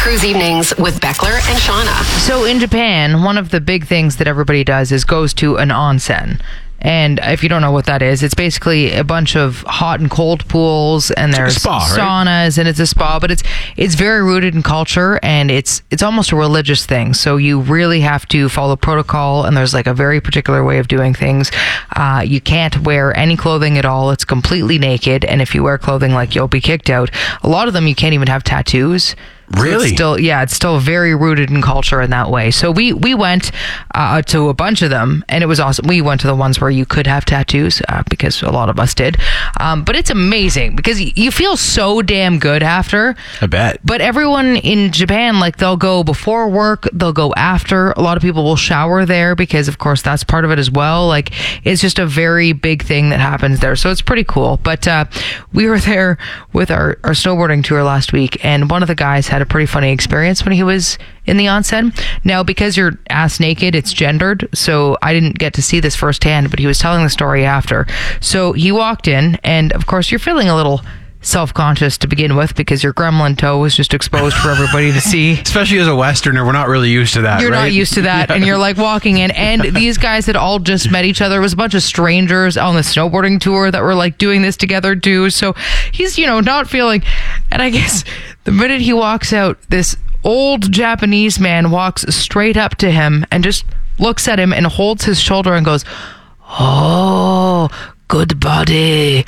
Cruise Evenings with Beckler and Shauna. So in Japan, one of the big things that everybody does is goes to an onsen. And if you don't know what that is, it's basically a bunch of hot and cold pools, and there's spa, right? saunas, and it's a spa, but it's very rooted in culture, and it's almost a religious thing. So you really have to follow protocol, and there's like a very particular way of doing things. You can't wear any clothing at all. It's completely naked, and if you wear clothing, like, you'll be kicked out. A lot of them, you can't even have tattoos. Really? It's still very rooted in culture in that way. So we went to a bunch of them, and it was awesome. We went to the ones where you could have tattoos because a lot of us did. But it's amazing because you feel so damn good after. I bet. But everyone in Japan, like, they'll go before work, they'll go after. A lot of people will shower there because, of course, that's part of it as well. Like, it's just a very big thing that happens there. So it's pretty cool. But we were there with our snowboarding tour last week, and one of the guys had a pretty funny experience when he was in the onsen. Now, because you're ass naked, it's gendered, so I didn't get to see this firsthand, but he was telling the story after. So he walked in, and of course you're feeling a little self-conscious to begin with because your gremlin toe was just exposed for everybody to see. Especially as a Westerner, we're not really used to that. You're right? not used to that, and you're like walking in, and these guys had all just met each other. It was a bunch of strangers on the snowboarding tour that were like doing this together too. So he's, not feeling, and I guess the minute he walks out, this old Japanese man walks straight up to him and just looks at him and holds his shoulder and goes, "Oh, good body."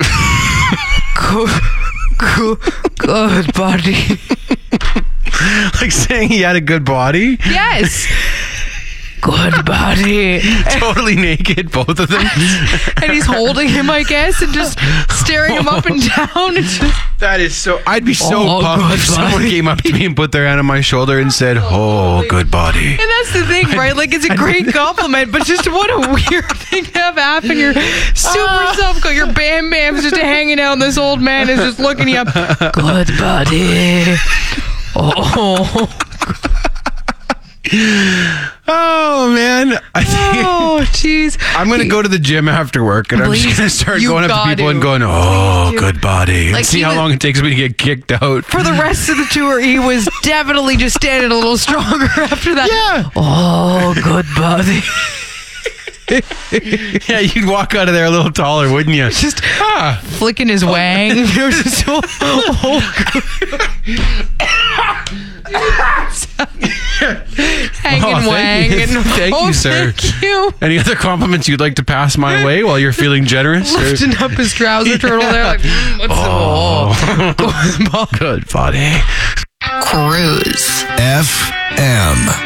Good body. Like saying he had a good body? Yes. Good body. Totally naked, both of them. And he's holding him, I guess, and just staring him up and down. It's just, that is so... I'd be so pumped if someone came up to me and put their hand on my shoulder and said, "Oh, good body." and that's the thing, right? Like, it's a great compliment, but just what a weird thing to have happen. You're super self-conscious. Your Bam Bam's just hanging out, and this old man is just looking you up. Good body. Oh. Oh, man. Oh, jeez. I'm going to go to the gym after work, and I'm just going to start You going up to got people to. and going, "Oh, good body." Like, And see he how was- long it takes me to get kicked out. For the rest of the tour, he was definitely just standing a little stronger after that. Yeah. Oh, good body. Yeah, you'd walk out of there a little taller, wouldn't you? Just flicking his wang. It was just hanging wang. Thank you. And, Thank you, sir. Thank you. Any other compliments you'd like to pass my way while you're feeling generous? Or- Lifting up his trouser turtle there, like, what's Good body. Cruise. FM.